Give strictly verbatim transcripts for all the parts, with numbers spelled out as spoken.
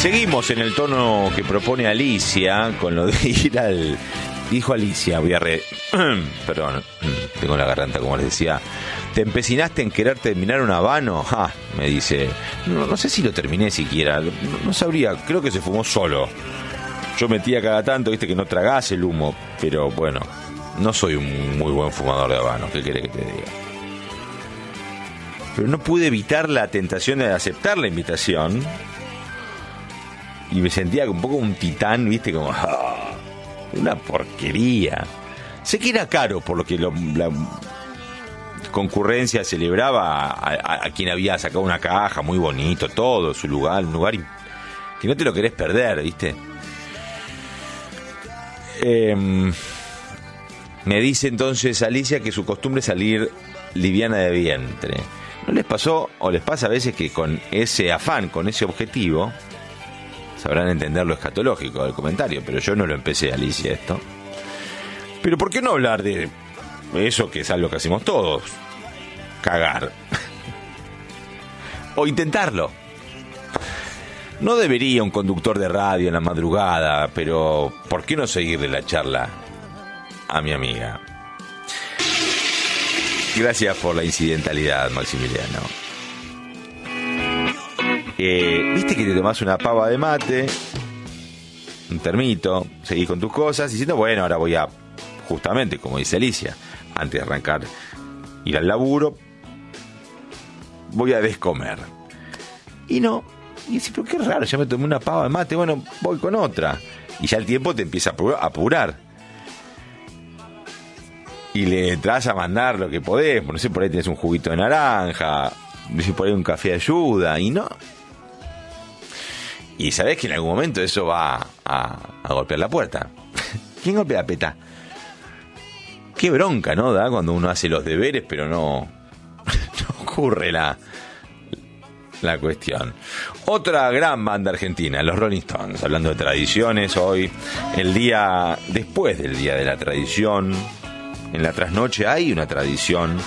Seguimos en el tono que propone Alicia con lo de ir al... Dijo Alicia, voy a re... Perdón, tengo la garganta, como les decía. ¿Te empecinaste en querer terminar un habano? Ah, me dice. No, no sé si lo terminé siquiera. No, no sabría, creo que se fumó solo. Yo metía cada tanto, viste, que no tragás el humo. Pero bueno, no soy un muy buen fumador de habano. ¿Qué querés que te diga? Pero no pude evitar la tentación de aceptar la invitación. Y me sentía un poco un titán, viste, como... Ah, una porquería. Sé que era caro, por lo que lo, la concurrencia celebraba a, a, a quien había sacado una caja, muy bonito, todo, su lugar, un lugar que no te lo querés perder, viste. Eh, me dice entonces Alicia que su costumbre es salir liviana de vientre. ¿No les pasó o les pasa a veces que con ese afán, con ese objetivo, sabrán entender lo escatológico del comentario, pero yo no lo empecé, Alicia, esto? Pero ¿por qué no hablar de eso que es algo que hacemos todos? Cagar. O intentarlo. No debería un conductor de radio en la madrugada, pero ¿por qué no seguirle la charla a mi amiga? Gracias por la incidentalidad, Maximiliano. Eh, Viste que te tomás una pava de mate, un termito, seguís con tus cosas, diciendo, bueno, ahora voy a, justamente, como dice Alicia, antes de arrancar, ir al laburo, voy a descomer. Y no, y decís, pero qué raro, ya me tomé una pava de mate, bueno, voy con otra. Y ya el tiempo te empieza a apurar. Y le entras a mandar lo que podés, no sé, por ahí tenés un juguito de naranja, no sé, por ahí un café de ayuda, y no. Y sabés que en algún momento eso va a, a golpear la puerta. ¿Quién golpea la peta? Qué bronca, ¿no? Da cuando uno hace los deberes, pero no, no ocurre la, la cuestión. Otra gran banda argentina, los Rolling Stones, hablando de tradiciones, hoy, el día después del Día de la Tradición, en la trasnoche hay una tradición.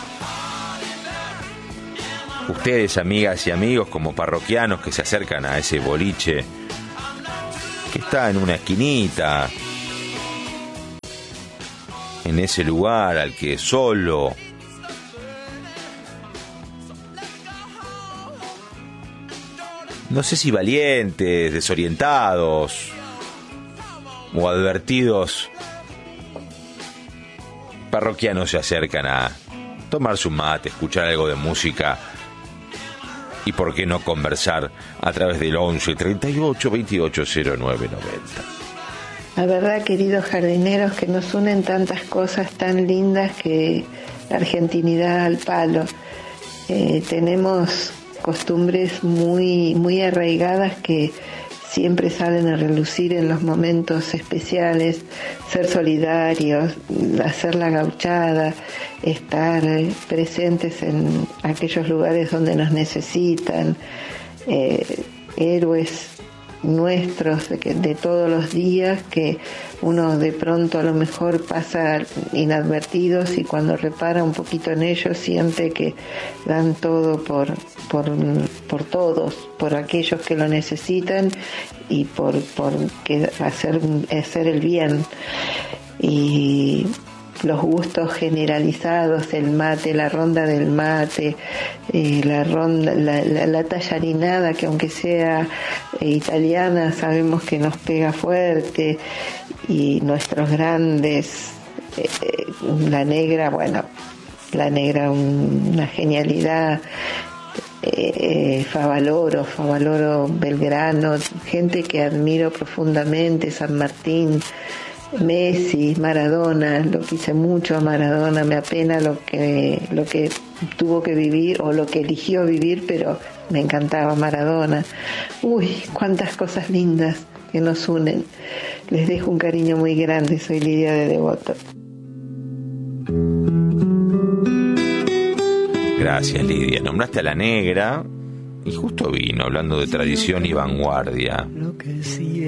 Ustedes, amigas y amigos, como parroquianos que se acercan a ese boliche que está en una esquinita, en ese lugar al que solo no sé si valientes, desorientados o advertidos parroquianos se acercan a tomarse un mate, escuchar algo de música y por qué no conversar a través del once treinta y ocho veintiocho cero nueve noventa. La verdad, queridos jardineros, que nos unen tantas cosas tan lindas, que la argentinidad al palo. Eh, tenemos costumbres muy, muy arraigadas que siempre salen a relucir en los momentos especiales: ser solidarios, hacer la gauchada, estar presentes en aquellos lugares donde nos necesitan, eh, héroes nuestros de, que, de todos los días, que uno de pronto a lo mejor pasa inadvertidos, y cuando repara un poquito en ellos siente que dan todo por, por, por todos, por aquellos que lo necesitan y por, por que hacer, hacer el bien. Y los gustos generalizados, el mate, la ronda del mate, eh, la ronda, la, la, la tallarinada, que aunque sea eh, italiana, sabemos que nos pega fuerte, y nuestros grandes, eh, la negra, bueno, la negra un, una genialidad, eh, Favaloro, Favaloro Belgrano, gente que admiro profundamente, San Martín, Messi, Maradona, lo quise mucho a Maradona, me apena lo que lo que tuvo que vivir o lo que eligió vivir, pero me encantaba Maradona. Uy, cuántas cosas lindas que nos unen. Les dejo un cariño muy grande, soy Lidia de Devoto. Gracias, Lidia. Nombraste a la negra y justo vino hablando de tradición y vanguardia.